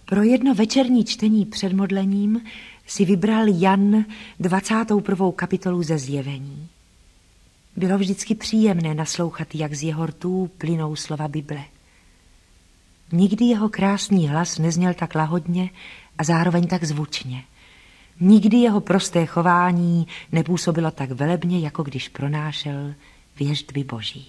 Pro jedno večerní čtení před modlením si vybral Jan 21. kapitolu ze Zjevení. Bylo vždycky příjemné naslouchat, jak z jeho rtů plynou slova Bible. Nikdy jeho krásný hlas nezněl tak lahodně a zároveň tak zvučně. Nikdy jeho prosté chování nepůsobilo tak velebně, jako když pronášel věštby Boží.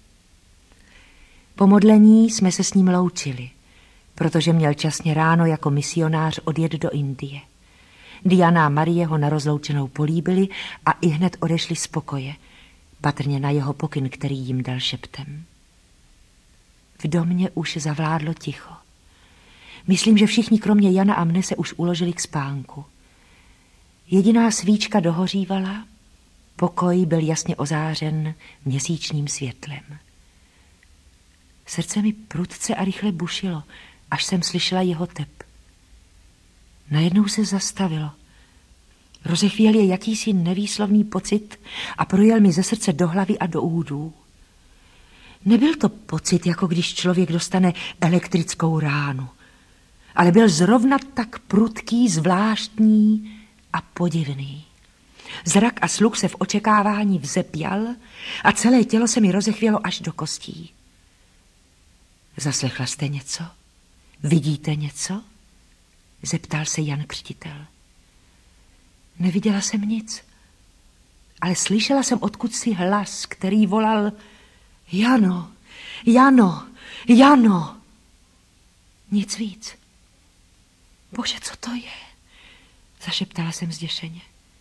Po modlení jsme se s ním loučili, protože měl časně ráno jako misionář odjet do Indie. Diana a Marie ho na rozloučenou políbili a ihned odešli z pokoje, patrně na jeho pokyn, který jim dal šeptem. V domě už zavládlo ticho. Myslím, že všichni kromě Jana a mne se už uložili k spánku. Jediná svíčka dohořívala, pokoj byl jasně ozářen měsíčním světlem. Srdce mi prudce a rychle bušilo, až jsem slyšela jeho tep. Najednou se zastavilo. Rozechvěl je jakýsi nevýslovný pocit a projel mi ze srdce do hlavy a do údů. Nebyl to pocit, jako když člověk dostane elektrickou ránu, ale byl zrovna tak prudký, zvláštní a podivný. Zrak a sluch se v očekávání vzepěl a celé tělo se mi rozechvělo až do kostí. Zaslechla jste něco? Vidíte něco? Zeptal se Jan Křtitel. Neviděla jsem nic, ale slyšela jsem odkudsi hlas, který volal Jano, Jano, Jano. Nic víc. Bože, co to je? Zašeptala jsem zděšeně.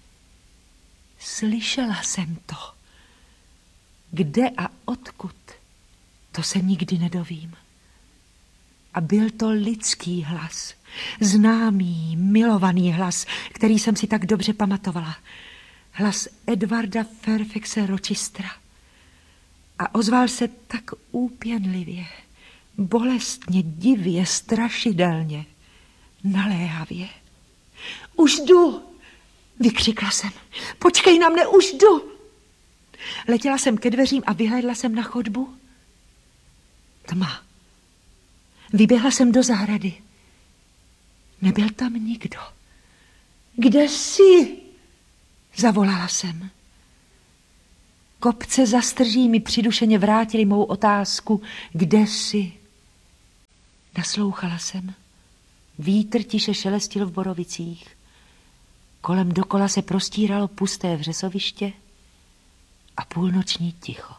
Slyšela jsem to. Kde a odkud? To se nikdy nedovím. A byl to lidský hlas, známý, milovaný hlas, který jsem si tak dobře pamatovala. Hlas Edvarda Fairfaxe Rochestra. A ozval se tak úpěnlivě, bolestně, divě, strašidelně, naléhavě. Už jdu, vykřikla jsem. Počkej na mne, už jdu. Letěla jsem ke dveřím a vyhlédla jsem na chodbu. Tma. Vyběhla jsem do zahrady. Nebyl tam nikdo. Kde jsi? Zavolala jsem. Kopce za strží mi přidušeně vrátili mou otázku. Kde jsi? Naslouchala jsem. Vítr tiše šelestil v borovicích. Kolem dokola se prostíralo pusté vřesoviště a půlnoční ticho.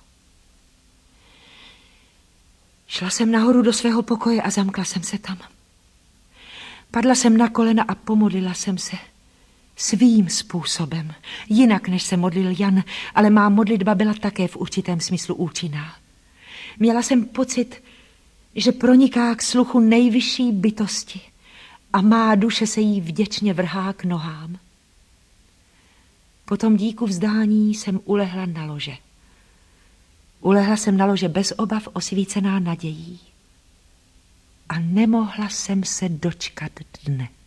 Šla jsem nahoru do svého pokoje a zamkla jsem se tam. Padla jsem na kolena a pomodlila jsem se. Svým způsobem, jinak než se modlil Jan, ale má modlitba byla také v určitém smyslu účinná. Měla jsem pocit, že proniká k sluchu nejvyšší bytosti a má duše se jí vděčně vrhá k nohám. Po tom díku vzdání jsem ulehla na lože. Ulehla jsem na lože bez obav, osvícená nadějí. A nemohla jsem se dočkat dne.